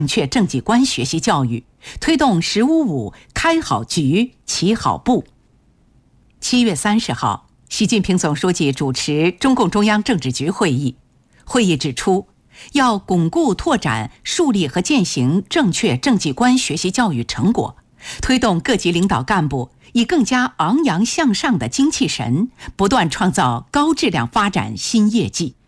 正确政绩观学习教育，推动“1055”开好局、起好步。7月30号，习近平总书记主持中共中央政治局会议。会议指出，要巩固拓展、树立和践行正确政绩观学习教育成果，推动各级领导干部以更加昂扬向上的精气神，不断创造高质量发展新业绩。